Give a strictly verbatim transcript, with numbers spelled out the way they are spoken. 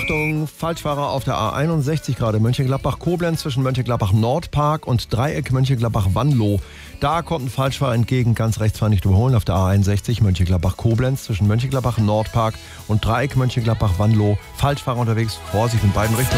Achtung, Falschfahrer auf der A einundsechzig gerade. Mönchengladbach-Koblenz zwischen Mönchengladbach-Nordpark und Dreieck Mönchengladbach-Wanlo. Da kommt ein Falschfahrer entgegen, ganz rechts fahren nicht überholen. Auf der A einundsechzig Mönchengladbach-Koblenz zwischen Mönchengladbach-Nordpark und Dreieck Mönchengladbach-Wanlo. Falschfahrer unterwegs, Vorsicht in beiden Richtungen.